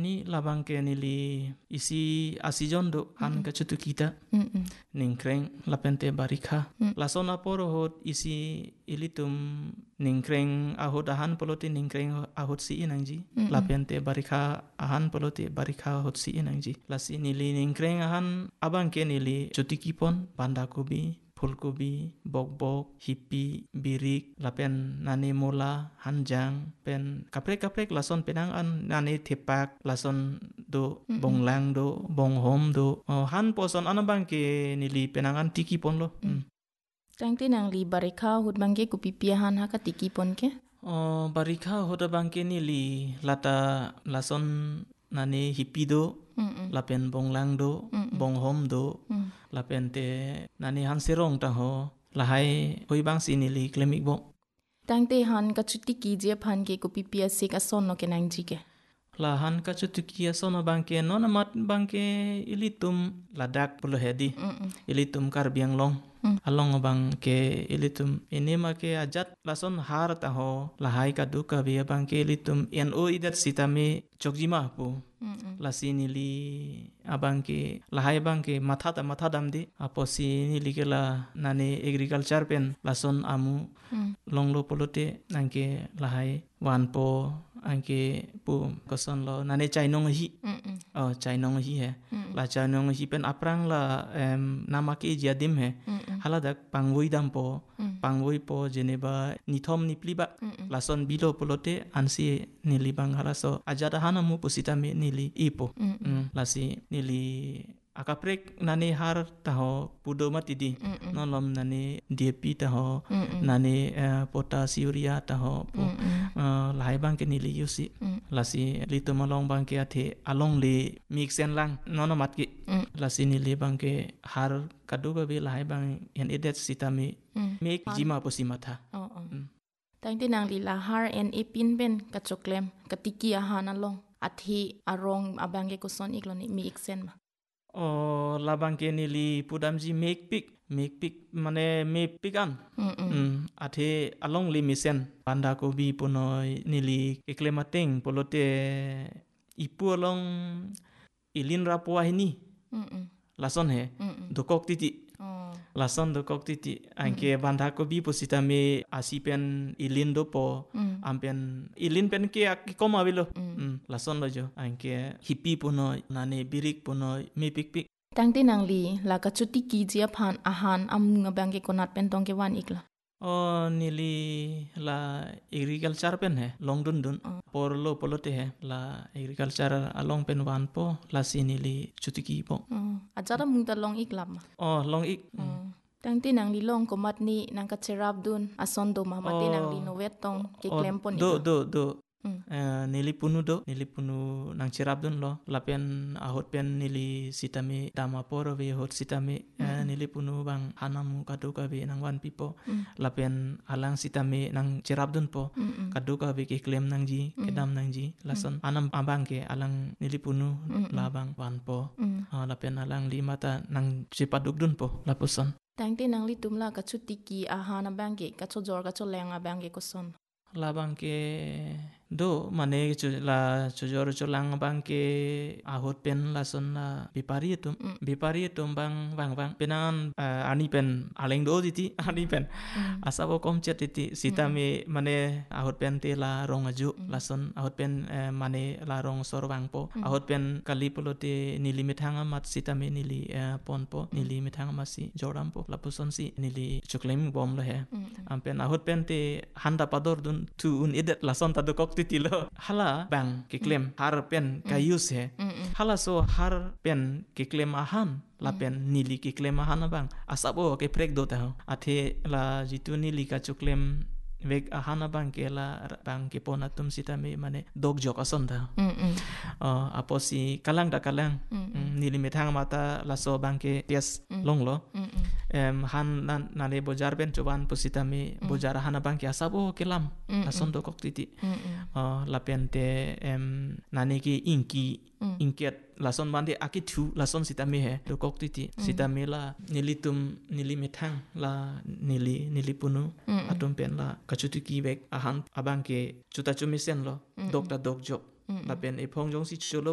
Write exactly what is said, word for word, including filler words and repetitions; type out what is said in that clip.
ni labang ke nili isi asijon do han ka chutu kita ningkreng lapente barikha lason aporo hot isi ilitum ningkreng ahot ahan poloti ningkreng ahot si inangji lapente barikha ahan poloti barikha hot si inangji lasi nili ningkreng ahan abang ke nili chuti kipon banda kobi fulkobi, bok-bok, hipi, birik, lapen nani mola, hanjang, pen kaprek-kaprek lason penang an nani tepak, lason do mm-hmm. bonglang do, bonghom do, oh, han poson anabang ke nili penangan tiki pon lo. Mm. Tangti nang li barika hud bangke kupipiahan haka tiki pon ke? Oh, barika hud bangke nili lata lason nani hipi do, Mm-mm. lapen bonglang do, Mm-mm. bonghom do, mm. lapen te nani han serong taho lahai hoi bang sinili klemik bo. Tang te han ka chuti ki je phan ke ko pipia se ka sonno ke nang ji ke. La han ka chuti ki sono bang ke non mat bang ke ilitum ladak pulo hedi. Mm-mm. Ilitum karbiang long. Mm. Along bang ke ilitum ini ma ke ajat lason har taho lahai ka du ka bia bang ke ilitum en o idat sitame chokjima pu. Mm-mm. Lasi nili abang ke lahai bang ke matha ta matha dam di aposi nili ke la nani agriculture pen lason amu mm. longlo polote nangke lahai wan po angke pu koson lo nani chainong hi Mm-mm. oh chainong hi hai Mm-mm. la chainong hi pen aprang la um, nama ke jadim hai Mm-mm. haladak pangwoi dam po Mm. pangwoi po jeneba nithom nipliba Mm-mm. lason bilo polote ansi nili bang halaso ajada hanamu posita me nili ipo mm, lasi nili akaprek nani har taho pudo matidi nolom nani D P taho Mm-mm. nani uh, potas urea taho po uh, lahai bang ke nili yusi Mm. lasi lito malong bang ke athe along li mixen lang nono matki Mm. lasi nili bang ke har kadu be lahai bang en edet sitami mm. make jima posimatha oh, oh. Mm. Tangti nang li lahar en ipin ben ka choklem ka tiki ahan along athi arong abange ko son ikloni mi iksen ma oh labang ke nili pudamji make pick make pick mane me pikan mm athe along li misen banda kobi punoi nili eklemateng polote ipu along ilin rapua hini Mm-mm. lason he Mm-mm. dokok titi oh. lason dokok titi angke banda kobi posita me asipen ilin do po mm. ampen ilin pen ke koma bilo mm. mm. lason lojo angke hipi puno nane birik puno me pik pik tangti nang li la ka chuti ki jia phan ahan am nga bangke konat pen tong ke wan ikla oh nili la agriculture pen hai long dun dun oh. por lo polote hai la agriculture along pen wan po la sinili chutiki po oh. ajara mung ta long iklam oh long ik oh. mm. Tangti nang li long komat ni nang ka cherap dun ason do mahmati oh. nang li novet tong ke oh, klempon do do do Mm. Uh, nili punu do nili punu nang cherap dun lo lapen ahot pen nili sitame dama poro ve hot sitame mm. uh, nili punu bang hanamu kadu ka ve nang wan pipo mm. lapen alang sitame nang cherap dun po mm. kadu ka ve ke klem nang ji mm. kedam nang ji lason mm. anam abang ke alang nili punu mm. labang wan po mm. uh, lapen alang limata nang cipaduk dun po lapuson tangte nang li tumla ka chutiki ahana bangke ka chojor ka cholenga bangke ko son labang ke do mane la chojor cholang bang ke ahot pen lason la bipari tum mm. bipari tum bang bang bang penan uh, ani pen aleng do diti ani pen mm. asabo komchet diti sitame mm. mane ahot pen te la rong aju mm. lason ahot pen uh, mane la rong sor bang po mm. ahot pen kali polote nili mithanga mat sitame nili uh, pon po mm. nili mithanga masi joram po lapuson si nili chuklem bom lo he mm. ampen ahot pen te handa pador dun tu un edet lason ta do kok titilo hala bang kiklem mm. har pen kayus he mm. hala so har pen kiklem ahan la pen mm. nili kiklem ahan bang asabo ke prek do ta athe la jitu nili ka chuklem vek ahana bang ke la bang ke ponatum sitame mane dog jok ason ta uh, aposi kalang da kalang mm, nili methang mata laso bang ke ties mm. longlo em han nan nale bojar ben coban positame mm. bojar hana bang ke asabo kelam mm. lason do kok titi uh, la pen te em nane ke inki mm. inket lason bande akitu lason sitame he do kok titi mm. sitame la nilitum nili methang la nili nili punu mm. atum pen la kachutuki vek ahan abang ke chuta chumisen lo mm. dokta dok jok mm. la pen e phong jong si chulo